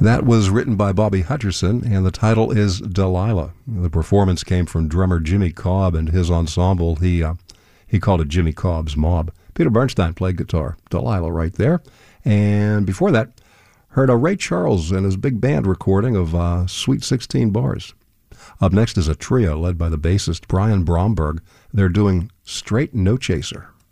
That was written by Bobby Hutcherson, and the title is Delilah. The performance came from drummer Jimmy Cobb and his ensemble. He called it Jimmy Cobb's Mob. Peter Bernstein played guitar. Delilah right there. And before that, heard a Ray Charles and his big band recording of Sweet 16 Bars. Up next is a trio led by the bassist Brian Bromberg. They're doing Straight No Chaser.